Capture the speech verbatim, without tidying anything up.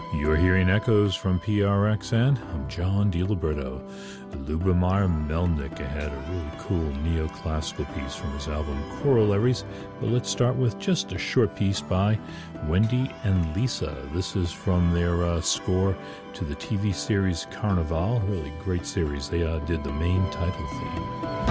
You're hearing echoes from P R X N. I'm John DiLiberto. Lubomir Melnik had a really cool neoclassical piece from his album Corollaries, but let's start with just a short piece by Wendy and Lisa. This is from their uh, score to the T V series Carnival, really great series. They uh, did the main title theme.